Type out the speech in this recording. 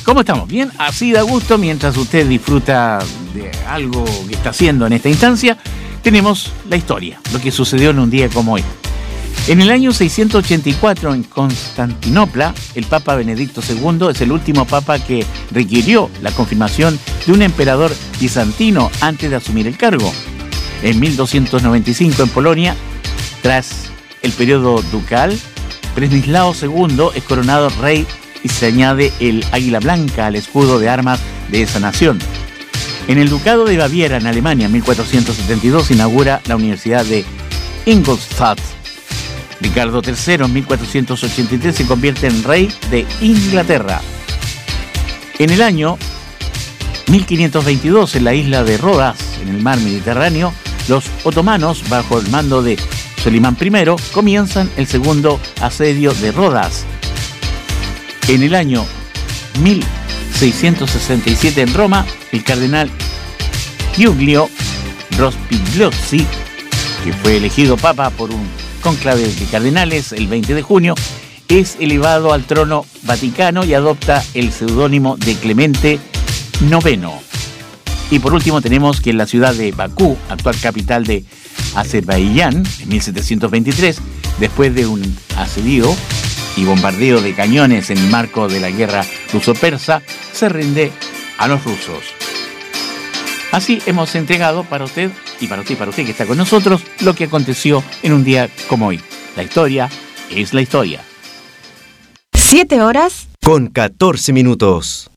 ¿Cómo estamos? ¿Bien? Así da gusto mientras usted disfruta de algo que está haciendo en esta instancia. Tenemos la historia, lo que sucedió en un día como hoy. En el año 684, en Constantinopla, el Papa Benedicto II es el último papa que requirió la confirmación de un emperador bizantino antes de asumir el cargo. En 1295, en Polonia, tras el periodo ducal, Bronislao II es coronado rey y se añade el águila blanca al escudo de armas de esa nación. En el Ducado de Baviera, en Alemania, en 1472, se inaugura la Universidad de Ingolstadt. Ricardo III, en 1483, se convierte en rey de Inglaterra. En el año 1522, en la isla de Rodas, en el mar Mediterráneo, los otomanos, bajo el mando de Solimán I, comienzan el segundo asedio de Rodas. En el año 1667, en Roma, el cardenal Giulio Rospigliosi, que fue elegido papa por un cónclave de cardenales el 20 de junio, es elevado al trono vaticano y adopta el seudónimo de Clemente IX. Y por último tenemos que en la ciudad de Bakú, actual capital de Azerbaiyán, en 1723, después de un asedio y bombardeo de cañones en el marco de la guerra ruso-persa, se rinde a los rusos. Así hemos entregado para usted y para usted que está con nosotros lo que aconteció en un día como hoy. La historia es la historia. 7 horas con 14 minutos.